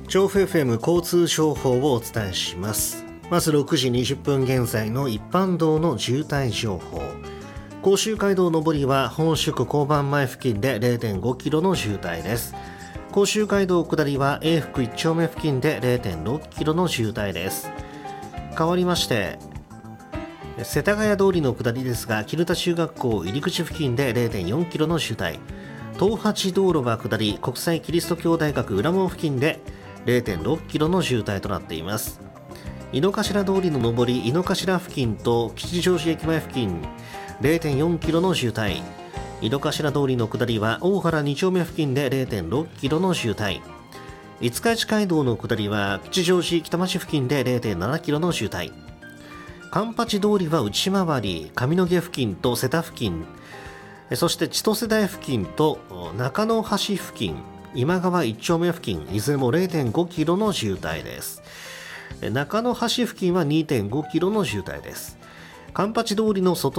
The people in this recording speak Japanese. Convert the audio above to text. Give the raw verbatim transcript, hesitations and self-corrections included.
調布 エフエム 交通情報をお伝えします。まずろくじにじゅっぷん現在の一般道の渋滞情報。甲州街道上りは本宿交番前付近で れいてんごキロの渋滞です。甲州街道下りは永福いっ丁目付近で れいてんろっキロの渋滞です。変わりまして世田谷通りの下りですが、絹田中学校入り口付近で れいてんよんキロの渋滞、東八道路は下り国際キリスト教大学裏門付近で れいてんろっキロの渋滞となっています。井の頭通りの上り井の頭付近と吉祥寺駅前付近 れいてんよんキロの渋滞、井の頭通りの下りは大原に丁目付近で れいてんろっキロの渋滞、五日市街道の下りは吉祥寺北町付近で れいてんななキロの渋滞、環八通りは内回り上野毛付近と瀬田付近、そして千歳台付近と中野橋付近、今川いっ丁目付近、いずれも れいてんごキロの渋滞です。中野橋付近は にてんごキロの渋滞です。環八通りの外